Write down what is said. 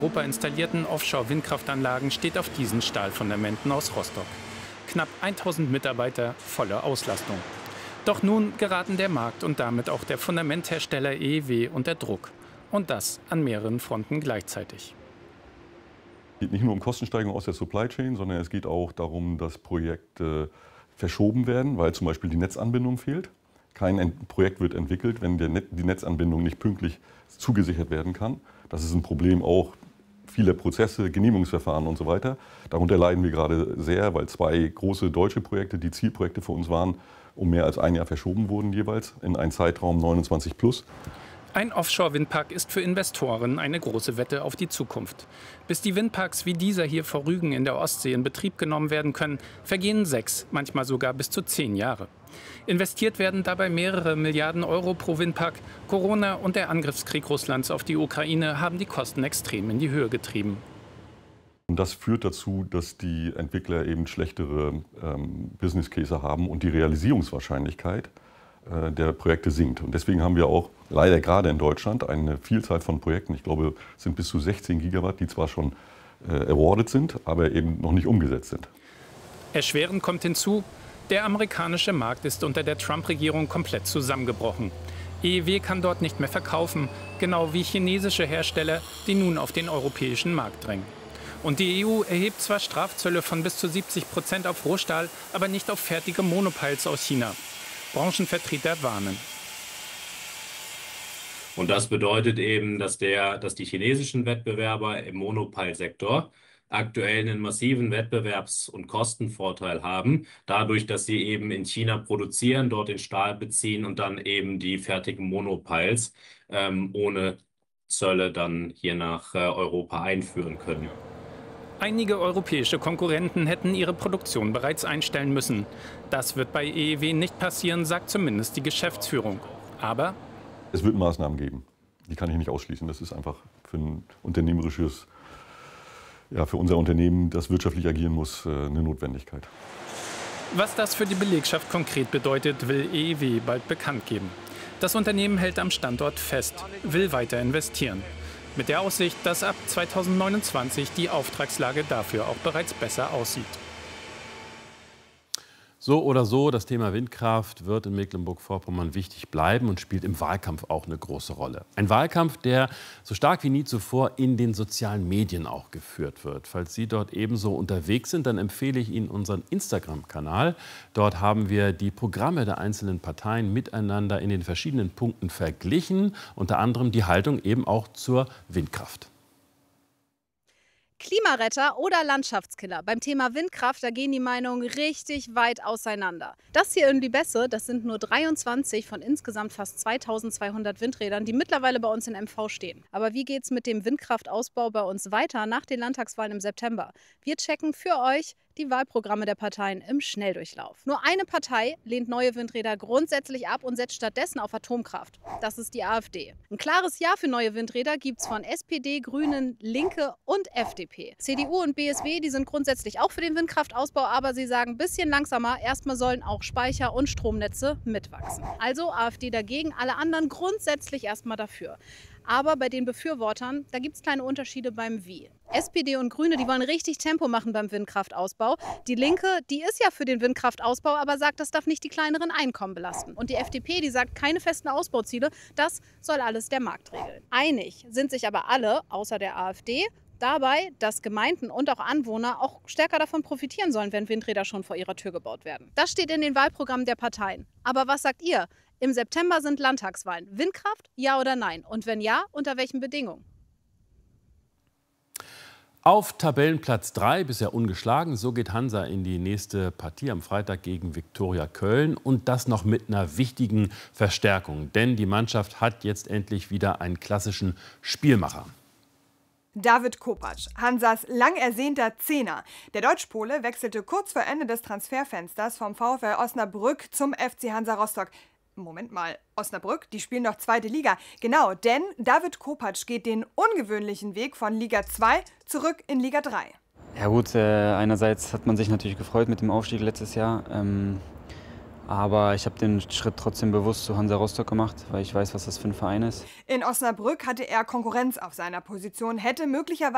Europa installierten Offshore-Windkraftanlagen steht auf diesen Stahlfundamenten aus Rostock. Knapp 1000 Mitarbeiter, volle Auslastung. Doch nun geraten der Markt und damit auch der Fundamenthersteller EEW unter Druck. Und das an mehreren Fronten gleichzeitig. Es geht nicht nur um Kostensteigerung aus der Supply Chain, sondern es geht auch darum, dass Projekte verschoben werden, weil zum Beispiel die Netzanbindung fehlt. Kein Projekt wird entwickelt, wenn die Netzanbindung nicht pünktlich zugesichert werden kann. Das ist ein Problem auch vieler Prozesse, Genehmigungsverfahren und so weiter. Darunter leiden wir gerade sehr, weil 2 große deutsche Projekte, die Zielprojekte für uns waren, um mehr als ein Jahr verschoben wurden jeweils in einen Zeitraum 29 plus. Ein Offshore-Windpark ist für Investoren eine große Wette auf die Zukunft. Bis die Windparks wie dieser hier vor Rügen in der Ostsee in Betrieb genommen werden können, vergehen 6, manchmal sogar bis zu 10 Jahre. Investiert werden dabei mehrere Milliarden Euro pro Windpark. Corona und der Angriffskrieg Russlands auf die Ukraine haben die Kosten extrem in die Höhe getrieben. Und das führt dazu, dass die Entwickler eben schlechtere Business Cases haben und die Realisierungswahrscheinlichkeit der Projekte sinkt. Und deswegen haben wir auch leider gerade in Deutschland eine Vielzahl von Projekten, ich glaube, es sind bis zu 16 Gigawatt, die zwar schon awarded sind, aber eben noch nicht umgesetzt sind. Erschwerend kommt hinzu, der amerikanische Markt ist unter der Trump-Regierung komplett zusammengebrochen. EEW kann dort nicht mehr verkaufen, genau wie chinesische Hersteller, die nun auf den europäischen Markt drängen. Und die EU erhebt zwar Strafzölle von bis zu 70% auf Rohstahl, aber nicht auf fertige Monopiles aus China. Branchenvertreter warnen. Und das bedeutet eben, dass die chinesischen Wettbewerber im Monopile-Sektor aktuell einen massiven Wettbewerbs- und Kostenvorteil haben, dadurch, dass sie eben in China produzieren, dort den Stahl beziehen und dann eben die fertigen Monopiles ohne Zölle dann hier nach Europa einführen können. Einige europäische Konkurrenten hätten ihre Produktion bereits einstellen müssen. Das wird bei EEW nicht passieren, sagt zumindest die Geschäftsführung. Aber es wird Maßnahmen geben. Die kann ich nicht ausschließen. Das ist einfach für ein unternehmerisches, für unser Unternehmen, das wirtschaftlich agieren muss, eine Notwendigkeit. Was das für die Belegschaft konkret bedeutet, will EEW bald bekannt geben. Das Unternehmen hält am Standort fest, will weiter investieren. Mit der Aussicht, dass ab 2029 die Auftragslage dafür auch bereits besser aussieht. So oder so, das Thema Windkraft wird in Mecklenburg-Vorpommern wichtig bleiben und spielt im Wahlkampf auch eine große Rolle. Ein Wahlkampf, der so stark wie nie zuvor in den sozialen Medien auch geführt wird. Falls Sie dort ebenso unterwegs sind, dann empfehle ich Ihnen unseren Instagram-Kanal. Dort haben wir die Programme der einzelnen Parteien miteinander in den verschiedenen Punkten verglichen, unter anderem die Haltung eben auch zur Windkraft. Klimaretter oder Landschaftskiller. Beim Thema Windkraft, da gehen die Meinungen richtig weit auseinander. Das hier in Lübesse, das sind nur 23 von insgesamt fast 2200 Windrädern, die mittlerweile bei uns in MV stehen. Aber wie geht es mit dem Windkraftausbau bei uns weiter nach den Landtagswahlen im September? Wir checken für euch die Wahlprogramme der Parteien im Schnelldurchlauf. Nur eine Partei lehnt neue Windräder grundsätzlich ab und setzt stattdessen auf Atomkraft. Das ist die AfD. Ein klares Ja für neue Windräder gibt es von SPD, Grünen, Linke und FDP. CDU und BSW, die sind grundsätzlich auch für den Windkraftausbau, aber sie sagen ein bisschen langsamer. Erstmal sollen auch Speicher und Stromnetze mitwachsen. Also AfD dagegen, alle anderen grundsätzlich erstmal dafür. Aber bei den Befürwortern, da gibt es kleine Unterschiede beim Wie. SPD und Grüne, die wollen richtig Tempo machen beim Windkraftausbau. Die Linke, die ist ja für den Windkraftausbau, aber sagt, das darf nicht die kleineren Einkommen belasten. Und die FDP, die sagt, keine festen Ausbauziele, das soll alles der Markt regeln. Einig sind sich aber alle, außer der AfD, dabei, dass Gemeinden und auch Anwohner auch stärker davon profitieren sollen, wenn Windräder schon vor ihrer Tür gebaut werden. Das steht in den Wahlprogrammen der Parteien. Aber was sagt ihr? Im September sind Landtagswahlen. Windkraft, ja oder nein? Und wenn ja, unter welchen Bedingungen? Auf Tabellenplatz 3, bisher ungeschlagen, so geht Hansa in die nächste Partie am Freitag gegen Viktoria Köln. Und das noch mit einer wichtigen Verstärkung. Denn die Mannschaft hat jetzt endlich wieder einen klassischen Spielmacher. David Kopacz, Hansas lang ersehnter Zehner. Der Deutschpole wechselte kurz vor Ende des Transferfensters vom VfL Osnabrück zum FC Hansa Rostock. Moment mal, Osnabrück, die spielen doch 2. Liga. Genau, denn David Kopacz geht den ungewöhnlichen Weg von Liga 2 zurück in Liga 3. Ja gut, einerseits hat man sich natürlich gefreut mit dem Aufstieg letztes Jahr. Aber ich habe den Schritt trotzdem bewusst zu Hansa Rostock gemacht, weil ich weiß, was das für ein Verein ist. In Osnabrück hatte er Konkurrenz auf seiner Position, hätte möglicherweise